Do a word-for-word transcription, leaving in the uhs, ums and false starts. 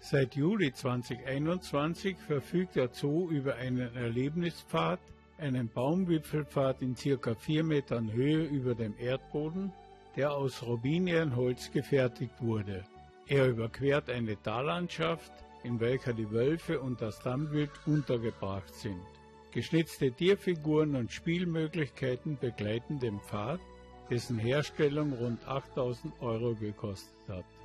Seit Juli zweitausendeinundzwanzig verfügt der Zoo über einen Erlebnispfad, einen Baumwipfelpfad in ca. vier Metern Höhe über dem Erdboden, der aus Robinienholz gefertigt wurde. Er überquert eine Tallandschaft, in welcher die Wölfe und das Tannwild untergebracht sind. Geschnitzte Tierfiguren und Spielmöglichkeiten begleiten den Pfad, dessen Herstellung rund achttausend Euro gekostet hat.